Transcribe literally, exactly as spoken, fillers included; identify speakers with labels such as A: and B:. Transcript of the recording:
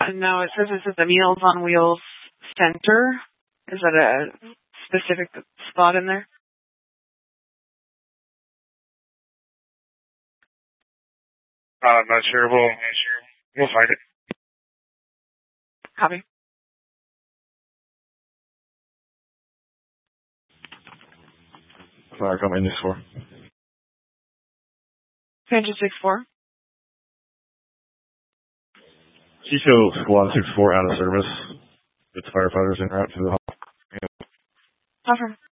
A: No, it says it's at the Meals on Wheels Center. Is that a specific spot in there?
B: I'm not sure. We'll, we'll find it.
A: Copy.
B: Sorry, come in this for.
A: Page six four.
B: She shows squad six four out of service. It's firefighters en route to the hospital.
A: Offer.